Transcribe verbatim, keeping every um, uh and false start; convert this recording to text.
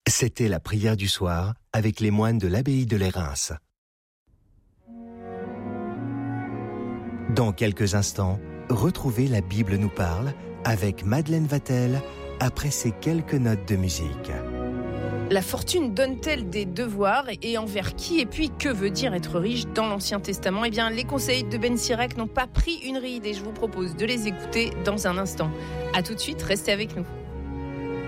C'était la prière du soir avec les moines de l'abbaye de Lérins. Dans quelques instants, retrouvez La Bible nous parle avec Madeleine Vatel après ces quelques notes de musique. La fortune donne-t-elle des devoirs et envers qui? Et puis, que veut dire être riche dans l'Ancien Testament? Eh bien, les conseils de Ben Sirach n'ont pas pris une ride et je vous propose de les écouter dans un instant. À tout de suite, restez avec nous.